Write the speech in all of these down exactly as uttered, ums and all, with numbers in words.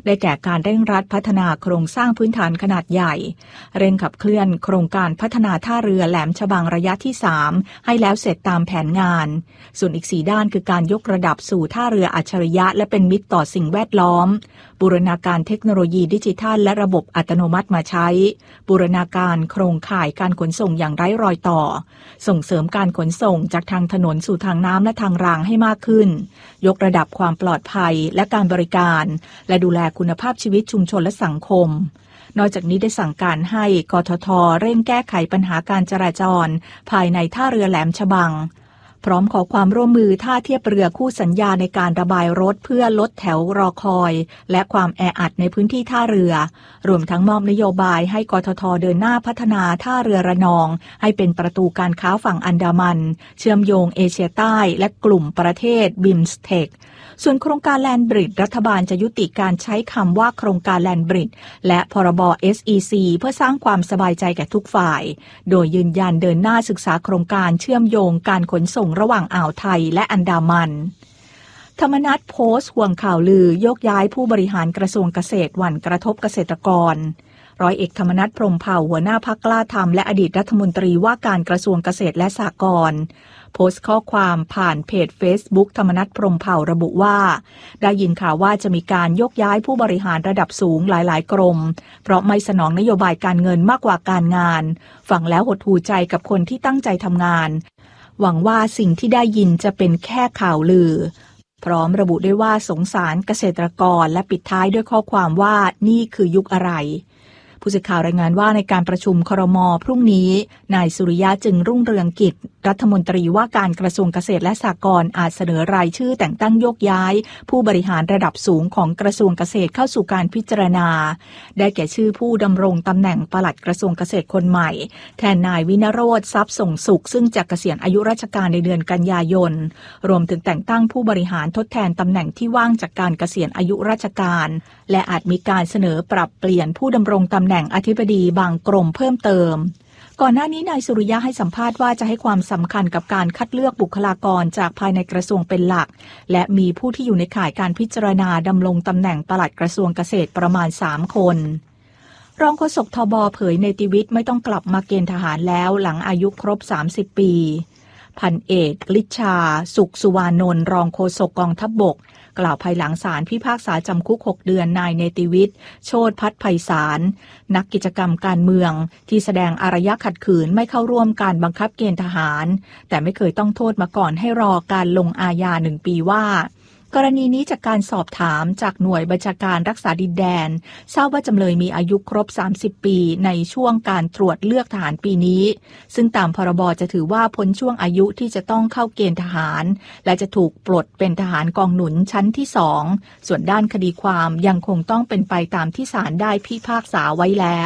ได้แก่การเร่งรัดพัฒนาโครงสร้างพื้นฐานขนาดใหญ่เร่งขับเคลื่อนโครงการพัฒนาท่าเรือแหลมฉบังระยะที่สามให้แล้วเสร็จตามแผนงานส่วนอีกสี่ด้านคือการยกระดับสู่ท่าเรืออัจฉริยะและเป็นมิตรต่อสิ่งแวดล้อมบูรณาการเทคโนโลยีดิจิทัลและระบบอัตโนมัติมาใช้บูรณาการโครงข่ายการขนส่งอย่างไร้รอยต่อส่งเสริมการขนส่งจากทางถนนสู่ทางน้ำและทางรางให้มากขึ้นยกระดับความปลอดภัยและการบริการและดูแลคุณภาพชีวิตชุมชนและสังคมนอกจากนี้ได้สั่งการให้กทท.เร่งแก้ไขปัญหาการจราจรภายในท่าเรือแหลมฉบังพร้อมขอความร่วมมือท่าเทียบเรือคู่สัญญาในการระบายรถเพื่อลดแถวรอคอยและความแออัดในพื้นที่ท่าเรือรวมทั้งมอบนโยบายให้กทท.เดินหน้าพัฒนาท่าเรือระนองให้เป็นประตูการค้าฝั่งอันดามันเชื่อมโยงเอเชียใต้และกลุ่มประเทศบิมสเทคส่วนโครงการแลนด์บริดจ์รัฐบาลจะยุติการใช้คำว่าโครงการแลนด์บริดจ์และพรบ เอส อี ซี เพื่อสร้างความสบายใจแก่ทุกฝ่ายโดยยืนยันเดินหน้าศึกษาโครงการเชื่อมโยงการขนส่งระหว่างอ่าวไทยและอันดามันธรรมนัสโพสต์ห่วงข่าวลือโยกย้ายผู้บริหารกระทรวงเกษตรหวั่นกระทบเกษตรกรร้อยเอกธรรมนัสพรหมเผ่าหัวหน้าพรรคกล้าธรรมและอดีตรัฐมนตรีว่าการกระทรวงเกษตรและสหกรณ์โพสต์ข้อความผ่านเพจ Facebook ธรรมนัสพรหมเผ่าระบุว่าได้ยินข่าวว่าจะมีการยกย้ายผู้บริหารระดับสูงหลายๆกรมเพราะไม่สนองนโยบายการเงินมากกว่าการงานฟังแล้วหดหู่ใจกับคนที่ตั้งใจทำงานหวังว่าสิ่งที่ได้ยินจะเป็นแค่ข่าวลือพร้อมระบุด้วยว่าสงสารเกษตรกรและปิดท้ายด้วยข้อความว่านี่คือยุคอะไรผู้สื่อข่าวรายงานว่าในการประชุมครม.พรุ่งนี้นายสุริยะจึงรุ่งเรืองกิจรัฐมนตรีว่าการกระทรวงเกษตรและสหกรณ์อาจเสนอรายชื่อแต่งตั้งโยกย้ายผู้บริหารระดับสูงของกระทรวงเกษตรเข้าสู่การพิจารณาได้แก่ชื่อผู้ดำรงตำแหน่งปลัดกระทรวงเกษตรคนใหม่แทนนายวินโรจน์ทรัพย์ส่งสุขซึ่งจะเกษียณอายุราชการในเดือนกันยายนรวมถึงแต่งตั้งผู้บริหารทดแทนตำแหน่งที่ว่างจากการเกษียณอายุราชการและอาจมีการเสนอปรับเปลี่ยนผู้ดำรงตำแหน่งอธิบดีบางกรมเพิ่มเติมก่อนหน้านี้นายสุริยะให้สัมภาษณ์ว่าจะให้ความสำคัญกับการคัดเลือกบุคลากรจากภายในกระทรวงเป็นหลักและมีผู้ที่อยู่ในข่ายการพิจารณาดำรงตำแหน่งปลัดกระทรวงเกษตรประมาณสามคนรองโฆษกทบเผยในติวิตไม่ต้องกลับมาเกณฑ์ทหารแล้วหลังอายุครบสามสิบปีพันเอกฤทธาสุขสุวานนท์รองโฆษกกองทัพบกกล่าวภายหลังศาลพิพากษาจำคุกหกเดือนนายเนติวิทย์โชติพัฒน์ไพศาลนักกิจกรรมการเมืองที่แสดงอารยะขัดขืนไม่เข้าร่วมการบังคับเกณฑ์ทหารแต่ไม่เคยต้องโทษมาก่อนให้รอการลงอาญาหนึ่งปีว่ากรณีนี้จากการสอบถามจากหน่วยบัญชาการรักษาดินแดนทราบว่าจำเลยมีอายุครบสามสิบปีในช่วงการตรวจเลือกทหารปีนี้ซึ่งตามพรบจะถือว่าพ้นช่วงอายุที่จะต้องเข้าเกณฑ์ทหารและจะถูกปลดเป็นทหารกองหนุนชั้นที่สองส่วนด้านคดีความยังคงต้องเป็นไปตามที่ศาลได้พิพากษาไว้แล้ว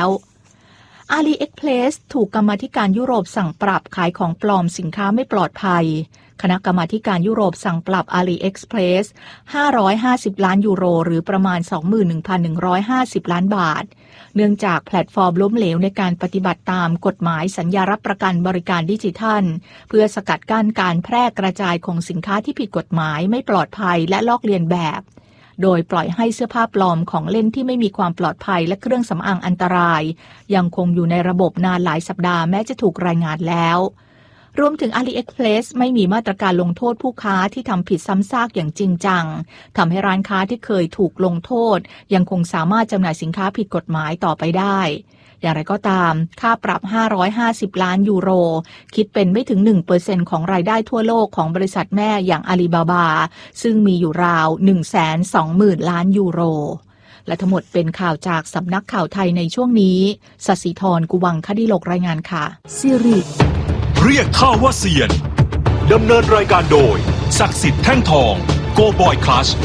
AliExpress ถูกกรรมาธิการยุโรปสั่งปรับขายของปลอมสินค้าไม่ปลอดภัยคณะกรรมาธิการยุโรปสั่งปรับ AliExpress ห้าร้อยห้าสิบล้านยูโรหรือประมาณ สองหมื่นหนึ่งพันหนึ่งร้อยห้าสิบล้านบาทเนื่องจากแพลตฟอร์มล้มเหลวในการปฏิบัติตามกฎหมายสัญญารับประกันบริการดิจิทัลเพื่อสกัดกั้นการแพร่กระจายของสินค้าที่ผิดกฎหมายไม่ปลอดภัยและลอกเลียนแบบโดยปล่อยให้เสื้อผ้าปลอมของเล่นที่ไม่มีความปลอดภัยและเครื่องสำอางอันตรายยังคงอยู่ในระบบนานหลายสัปดาห์แม้จะถูกรายงานแล้วรวมถึง AliExpress ไม่มีมาตรการลงโทษผู้ค้าที่ทำผิดซ้ำซากอย่างจริงจังทำให้ร้านค้าที่เคยถูกลงโทษยังคงสามารถจำหน่ายสินค้าผิดกฎหมายต่อไปได้อย่างไรก็ตามค่าปรับห้าร้อยห้าสิบล้านยูโรคิดเป็นไม่ถึง หนึ่งเปอร์เซ็นต์ ของรายได้ทั่วโลกของบริษัทแม่อย่างอาลีบาบาซึ่งมีอยู่ราว หนึ่งแสนสองหมื่นล้านยูโรและทั้งหมดเป็นข่าวจากสำนักข่าวไทยในช่วงนี้ศศิธร กุวังคดิโลกรายงานค่ะสิริเรียกข้าว่าเซียนดำเนินรายการโดยศักดิ์สิทธิ์แท่งทองโกบอยคลัช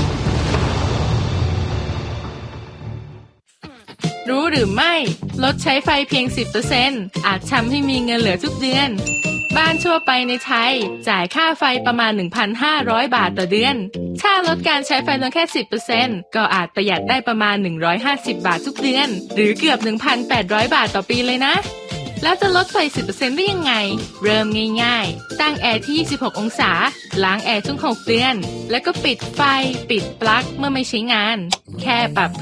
รู้หรือไม่ลดใช้ไฟเพียง สิบเปอร์เซ็นต์ อาจทำให้มีเงินเหลือทุกเดือนบ้านทั่วไปในไทยจ่ายค่าไฟประมาณ หนึ่งพันห้าร้อย บาทต่อเดือนถ้าลดการใช้ไฟลงแค่ สิบเปอร์เซ็นต์ ก็อาจประหยัดได้ประมาณหนึ่งร้อยห้าสิบบาททุกเดือนหรือเกือบ หนึ่งพันแปดร้อย บาทต่อปีเลยนะแล้วจะลดไฟ สิบเปอร์เซ็นต์ ได้ยังไงเริ่มง่ายๆตั้งแอร์ที่ยี่สิบหกองศาล้างแอร์ทุกหกเดือนแล้วก็ปิดไฟปิดปลั๊กเมื่อไม่ใช้งานแค่ปรับ